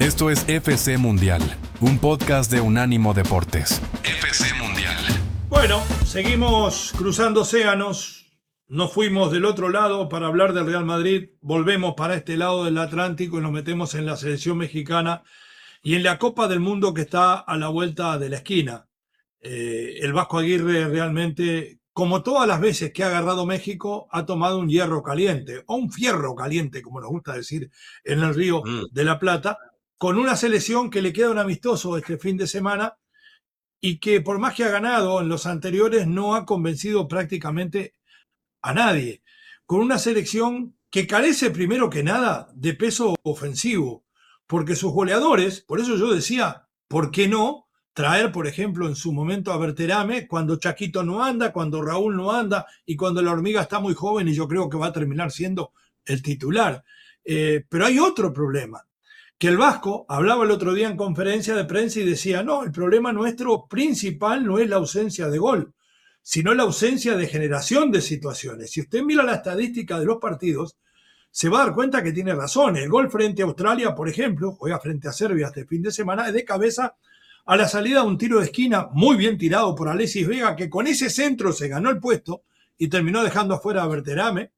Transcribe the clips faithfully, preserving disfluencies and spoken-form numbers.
Esto es F C Mundial, un podcast de Unánimo Deportes. F C Mundial. Bueno, seguimos cruzando océanos. Nos fuimos del otro lado para hablar del Real Madrid. Volvemos para este lado del Atlántico y nos metemos en la selección mexicana y en la Copa del Mundo que está a la vuelta de la esquina. Eh, el Vasco Aguirre realmente, como todas las veces que ha agarrado México, ha tomado un hierro caliente, o un fierro caliente, como nos gusta decir en el Río Mm. de la Plata, con una selección que le queda un amistoso este fin de semana y que por más que ha ganado en los anteriores no ha convencido prácticamente a nadie. Con una selección que carece primero que nada de peso ofensivo, porque sus goleadores, por eso yo decía, ¿por qué no traer, por ejemplo, en su momento a Berterame cuando Chaquito no anda, cuando Raúl no anda y cuando la hormiga está muy joven y yo creo que va a terminar siendo el titular? Eh, pero hay otro problema, que el Vasco hablaba el otro día en conferencia de prensa y decía, no, el problema nuestro principal no es la ausencia de gol, sino la ausencia de generación de situaciones. Si usted mira la estadística de los partidos, se va a dar cuenta que tiene razón. El gol frente a Australia, por ejemplo, juega frente a Serbia este fin de semana, es de cabeza a la salida de un tiro de esquina muy bien tirado por Alexis Vega, que con ese centro se ganó el puesto y terminó dejando afuera a Berterame.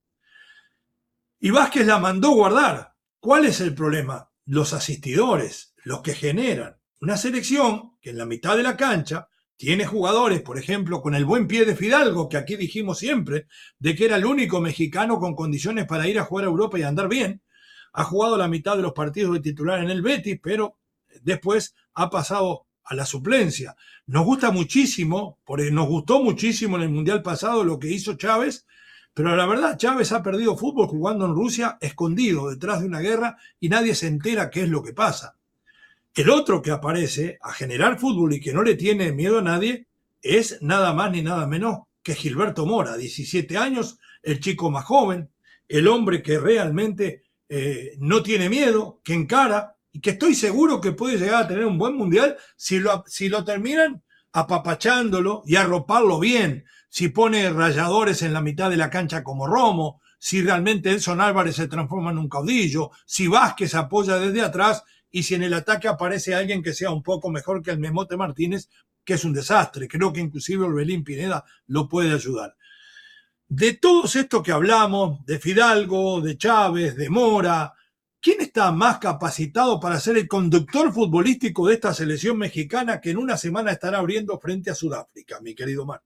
Y Vázquez la mandó guardar. ¿Cuál es el problema? Los asistidores, los que generan. Una selección que en la mitad de la cancha tiene jugadores, por ejemplo, con el buen pie de Fidalgo, que aquí dijimos siempre, de que era el único mexicano con condiciones para ir a jugar a Europa y andar bien. Ha jugado la mitad de los partidos de titular en el Betis, pero después ha pasado a la suplencia. Nos gusta muchísimo, porque nos gustó muchísimo en el Mundial pasado lo que hizo Chávez, pero la verdad, Chávez ha perdido fútbol jugando en Rusia, escondido detrás de una guerra, y nadie se entera qué es lo que pasa. El otro que aparece a generar fútbol y que no le tiene miedo a nadie es nada más ni nada menos que Gilberto Mora, diecisiete años, el chico más joven, el hombre que realmente eh, no tiene miedo, que encara y que estoy seguro que puede llegar a tener un buen mundial si lo, si lo terminan apapachándolo y arroparlo bien, si pone rayadores en la mitad de la cancha como Romo, si realmente Edson Álvarez se transforma en un caudillo, si Vázquez apoya desde atrás y si en el ataque aparece alguien que sea un poco mejor que el Memote Martínez, que es un desastre. Creo que inclusive Orbelín Pineda lo puede ayudar. De todos estos que hablamos, de Fidalgo, de Chávez, de Mora, ¿quién está más capacitado para ser el conductor futbolístico de esta selección mexicana que en una semana estará abriendo frente a Sudáfrica, mi querido Mar?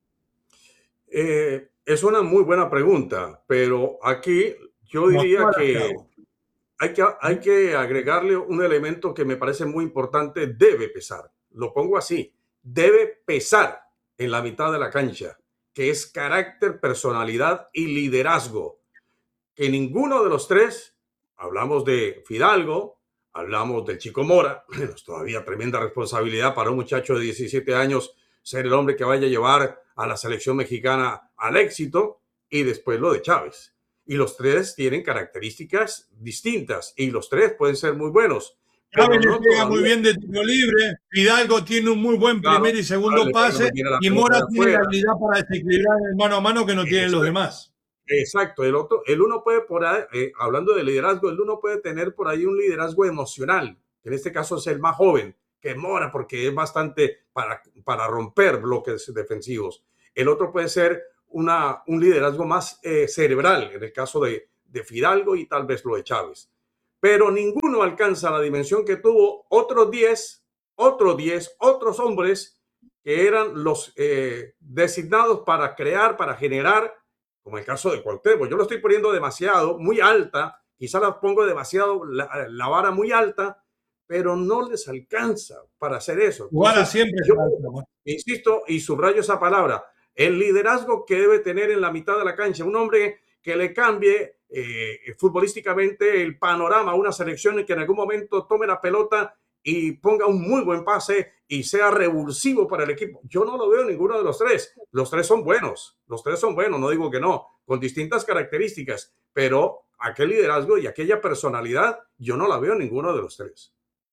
Eh, es una muy buena pregunta, pero aquí yo diría que hay, que hay que agregarle un elemento que me parece muy importante, debe pesar. Lo pongo así, debe pesar en la mitad de la cancha, que es carácter, personalidad y liderazgo. Que ninguno de los tres, hablamos de Fidalgo, hablamos del Chico Mora, es todavía tremenda responsabilidad para un muchacho de diecisiete años ser el hombre que vaya a llevar a la selección mexicana al éxito, y después lo de Chávez. Y los tres tienen características distintas y los tres pueden ser muy buenos. Chávez le pega muy bien de tiro libre, Fidalgo tiene un muy buen Claro, primer y segundo vale, pase, la y Mora de tiene la afuera. habilidad para desequilibrar el mano a mano que no tienen Exacto. los demás. Exacto, el otro, el uno puede por ahí, eh, hablando de liderazgo, el uno puede tener por ahí un liderazgo emocional, que en este caso es el más joven, que Mora, porque es bastante para, para romper bloques defensivos. El otro puede ser una, un liderazgo más eh, cerebral, en el caso de, de Fidalgo y tal vez lo de Chávez. Pero ninguno alcanza la dimensión que tuvo otros diez, otros diez, otros hombres que eran los eh, designados para crear, para generar, como el caso de Cuauhtémoc. Yo lo estoy poniendo demasiado, muy alta, quizá la pongo demasiado, la, la vara muy alta, pero no les alcanza para hacer eso. Entonces, siempre yo insisto y subrayo esa palabra, el liderazgo que debe tener en la mitad de la cancha, un hombre que le cambie eh, futbolísticamente el panorama a una selección y que en algún momento tome la pelota y ponga un muy buen pase y sea revulsivo para el equipo. Yo no lo veo en ninguno de los tres. Los tres son buenos, los tres son buenos, no digo que no, con distintas características, pero aquel liderazgo y aquella personalidad yo no la veo en ninguno de los tres.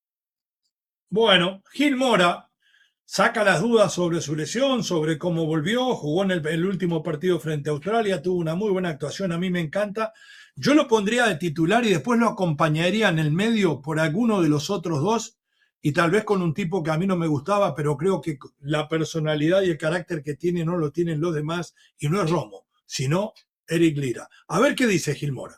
Bueno, Gil Mora saca las dudas sobre su lesión, sobre cómo volvió, jugó en el, el último partido frente a Australia, tuvo una muy buena actuación, a mí me encanta. Yo lo pondría de titular y después lo acompañaría en el medio por alguno de los otros dos y tal vez con un tipo que a mí no me gustaba, pero creo que la personalidad y el carácter que tiene no lo tienen los demás y no es Romo, sino Eric Lira. A ver qué dice Gil Mora.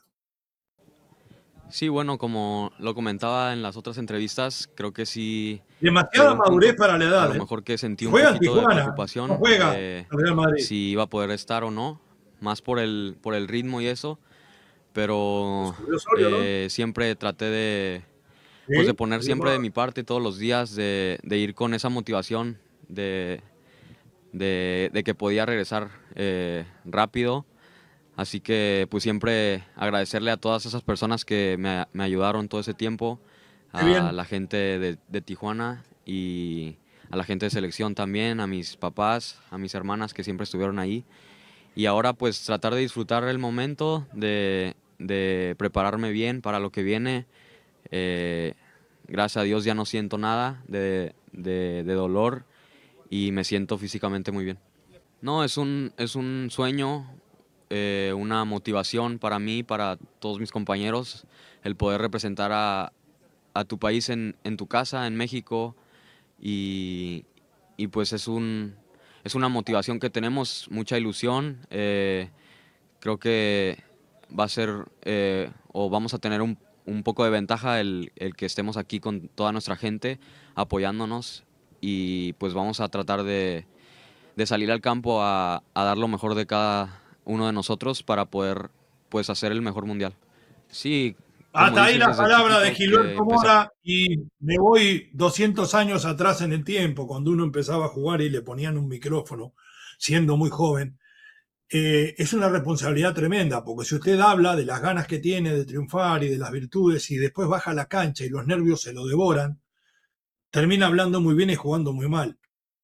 Sí, bueno, como lo comentaba en las otras entrevistas, creo que sí... Demasiada madurez para la edad. A lo ¿eh? mejor que sentí un Juega en poquito Tijuana, de preocupación no juega de al Real Madrid. si iba a poder estar o no, más por el, por el ritmo y eso, pero eh, siempre traté de, pues, de poner siempre de mi parte todos los días, de, de ir con esa motivación de, de, de que podía regresar eh, rápido. Así que pues siempre agradecerle a todas esas personas que me, me ayudaron todo ese tiempo, a la gente de, de Tijuana y a la gente de selección también, a mis papás, a mis hermanas que siempre estuvieron ahí. Y ahora pues tratar de disfrutar el momento, de, de prepararme bien para lo que viene. Eh, gracias a Dios ya no siento nada de, de, de dolor y me siento físicamente muy bien. No, es un, es un sueño. Eh, una motivación para mí, para todos mis compañeros, el poder representar a, a tu país en, en tu casa, en México, y, y pues es, un, es una motivación que tenemos, mucha ilusión. Eh, creo que va a ser, eh, o vamos a tener un, un poco de ventaja el, el que estemos aquí con toda nuestra gente apoyándonos, y pues vamos a tratar de, de salir al campo a, a dar lo mejor de cada uno de nosotros para poder pues hacer el mejor mundial. Sí. Hasta ahí la palabra de Gilberto Mora y me voy doscientos años atrás en el tiempo, cuando uno empezaba a jugar y le ponían un micrófono, siendo muy joven. Eh, es una responsabilidad tremenda, porque si usted habla de las ganas que tiene de triunfar y de las virtudes y después baja a la cancha y los nervios se lo devoran, termina hablando muy bien y jugando muy mal.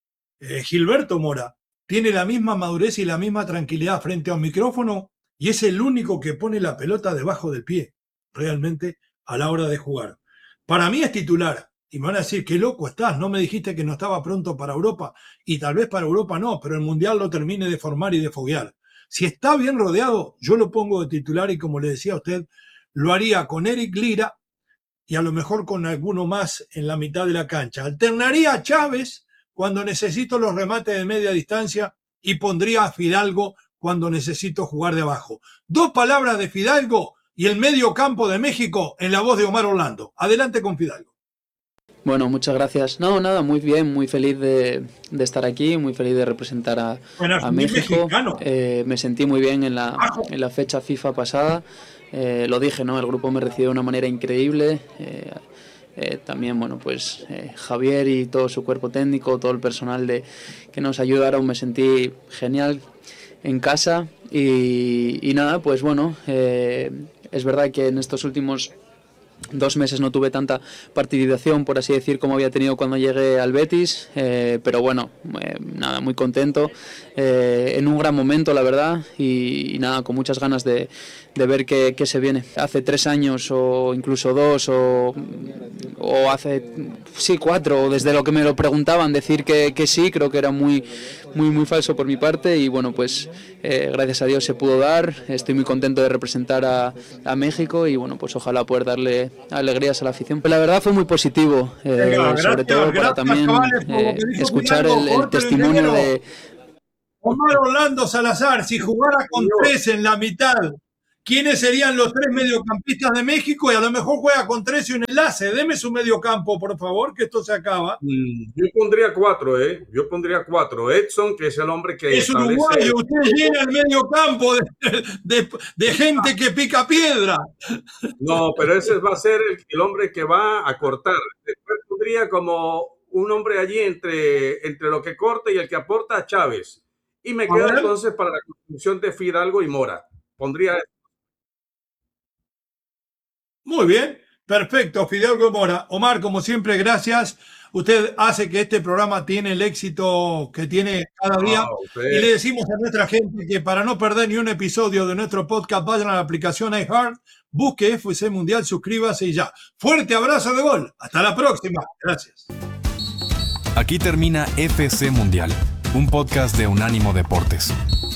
Eh, Gilberto Mora tiene la misma madurez y la misma tranquilidad frente a un micrófono y es el único que pone la pelota debajo del pie, realmente, a la hora de jugar. Para mí es titular. Y me van a decir, qué loco estás, no me dijiste que no estaba pronto para Europa. Y tal vez para Europa no, pero el Mundial lo termine de formar y de foguear. Si está bien rodeado, yo lo pongo de titular y como le decía a usted, lo haría con Eric Lira y a lo mejor con alguno más en la mitad de la cancha. Alternaría a Chávez cuando necesito los remates de media distancia y pondría a Fidalgo cuando necesito jugar de abajo. Dos palabras de Fidalgo y el medio campo de México en la voz de Omar Orlando. Adelante con Fidalgo. Bueno, muchas gracias. No, nada, muy bien, muy feliz de, de estar aquí, muy feliz de representar a, bueno, a México. Eh, me sentí muy bien en la, en la fecha FIFA pasada. Eh, lo dije, ¿no? El grupo me recibió de una manera increíble. Eh, Eh, también, bueno, pues eh, Javier y todo su cuerpo técnico, todo el personal de, que nos ayudaron, me sentí genial en casa y, y nada, pues bueno, eh, es verdad que en estos últimos dos meses no tuve tanta participación, por así decir, como había tenido cuando llegué al Betis, eh, pero bueno, eh, nada, muy contento, eh, en un gran momento, la verdad, y, y nada, con muchas ganas de, de ver qué, qué se viene. Hace tres años o incluso dos o, o hace, sí, cuatro, o desde lo que me lo preguntaban, decir que, que sí, creo que era muy, muy, muy falso por mi parte y bueno, pues eh, gracias a Dios se pudo dar, estoy muy contento de representar a, a México y bueno, pues ojalá poder darle alegrías a la afición. Pero la verdad fue muy positivo, eh, gracias, sobre todo gracias, para también chavales, eh, escuchar el, el testimonio de Omar Orlando Salazar. Si jugara con tres en la mitad, ¿quiénes serían los tres mediocampistas de México? Y a lo mejor juega con tres y un enlace. Deme su mediocampo, por favor, que esto se acaba. Yo pondría cuatro, ¿eh? Yo pondría cuatro. Edson, que es el hombre que es establece... uruguayo, usted llena el mediocampo de, de, de gente que pica piedra. No, pero ese va a ser el, el hombre que va a cortar. Después pondría como un hombre allí entre, entre lo que corta y el que aporta a Chávez. Y me queda entonces para la construcción de Fidalgo y Mora. Pondría... Muy bien, perfecto, Fidalgo y Mora. Omar, como siempre, gracias. Usted hace que este programa tiene el éxito que tiene cada día. Oh, sí. Y le decimos a nuestra gente que para no perder ni un episodio de nuestro podcast, vayan a la aplicación iHeart, busque F C Mundial, suscríbase y ya. Fuerte abrazo de gol. Hasta la próxima. Gracias. Aquí termina F C Mundial, un podcast de Unánimo Deportes.